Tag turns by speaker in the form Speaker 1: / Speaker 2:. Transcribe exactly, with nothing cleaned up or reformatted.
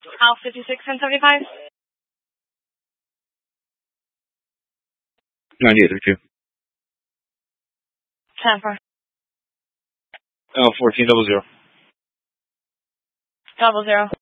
Speaker 1: Al fifty-six ten seventy-five.
Speaker 2: ninety-eight thirty-two.
Speaker 1: ten four.
Speaker 2: L fourteen double zero.
Speaker 1: Double zero.